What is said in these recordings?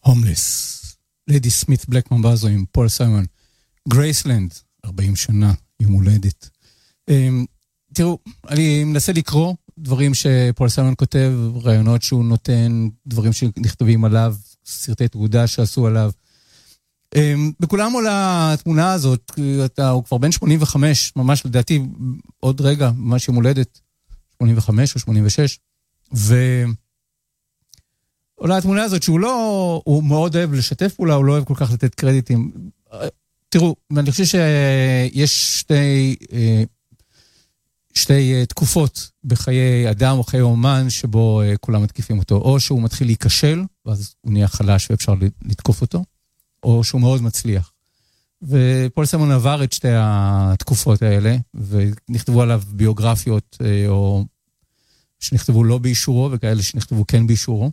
הומלס. ליידי סמית בלק ממבזו עם פול סיימון. גרייסלנד, 40 שנה, יום הולדת. תראו, אני מנסה לקרוא דברים שפול סיימון כותב, רעיונות שהוא נותן, דברים שנכתבים עליו, סרטי תעודה שעשו עליו. בכולם עולה התמונה הזאת, הוא כבר בן 85, ממש לדעתי עוד רגע, ממש יום הולדת, 85 או 86, עולה התמונה הזאת שהוא לא, הוא מאוד אוהב לשתף פעולה, הוא לא אוהב כל כך לתת קרדיטים. תראו, אני חושב שיש שתי תקופות בחיי אדם או חיי אומן שבו כולם מתקיפים אותו, או שהוא מתחיל להיכשל, ואז הוא נהיה חלש ואפשר לתקוף אותו, או שהוא מאוד מצליח. ופול סיימון עבר את שתי התקופות האלה, ונכתבו עליו ביוגרפיות, או שנכתבו לא באישורו, וכאלה שנכתבו כן באישורו.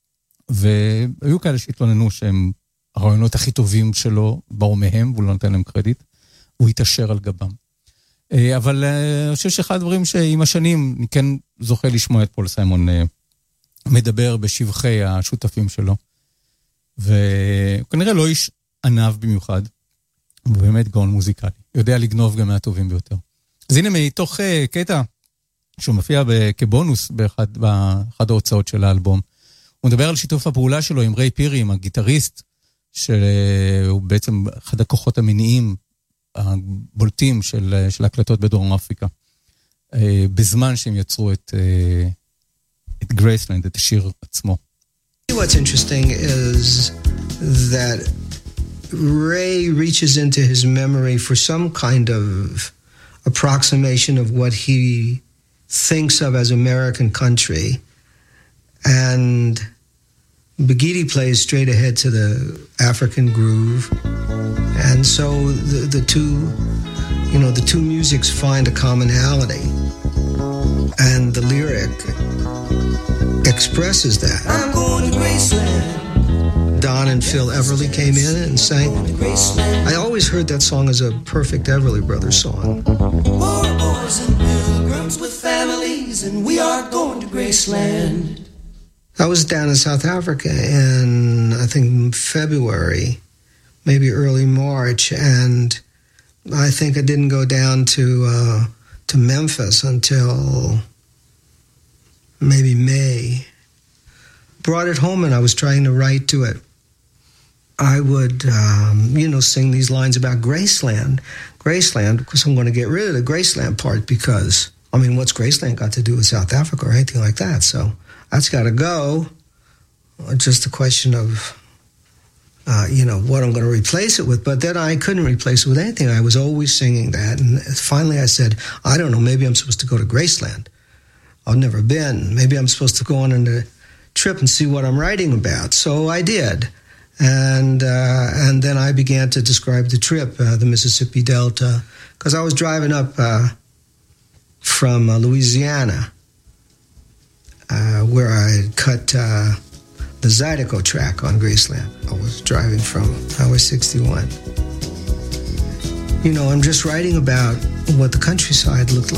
והיו כאלה שהתלוננו שהם הרעיונות הכי טובים שלו באו מהם, והוא לא נותן להם קרדיט, הוא התאשר על גבם. אבל אני חושב שאחד הדברים שעם השנים אני כן זוכה לשמוע את פול סיימון מדבר בשבחי השותפים שלו, וכנראה לא איש ענב במיוחד, הוא באמת גאון מוזיקלי, יודע לגנוב גם מהטובים ביותר. אז הנה מתוך קטע שהוא מופיע כבונוס באחד ההוצאות של האלבום, הוא מדבר על שיתוף הפעולה שלו עם ריי פירי, עם הגיטריסט, שהוא בעצם אחד הכוחות המניעים הבולטים של הקלטות בדרום אפריקה, בזמן שהם יצרו את גרייסלנד, את השיר עצמו. What's interesting is that Ray reaches into his memory for some kind of approximation of what he thinks of as American country, and Bagidi plays straight ahead to the African groove, and so the two musics find a commonality, and the lyric expresses that. I'm going to Graceland. Don and Phil Everly came in and sang. I always heard that song as a perfect Everly Brothers song. Poor boys and pilgrims with families, and we are going to Graceland. I was down in South Africa in, I think, February, maybe early March, and I think I didn't go down to Memphis until maybe May. Brought it home and I was trying to write to it. I would, sing these lines about Graceland, because I'm going to get rid of the Graceland part because, what's Graceland got to do with South Africa or anything like that? So that's got to go. Just a question of, what I'm going to replace it with. But then I couldn't replace it with anything. I was always singing that. And finally I said, I don't know, maybe I'm supposed to go to Graceland. I've never been. Maybe I'm supposed to go on a trip and see what I'm writing about. So I did. And then I began to describe the trip, the Mississippi Delta, because I was driving up from Louisiana, where I had cut the Zydeco track on Graceland. I was driving from Highway 61. I'm just writing about what the countryside looked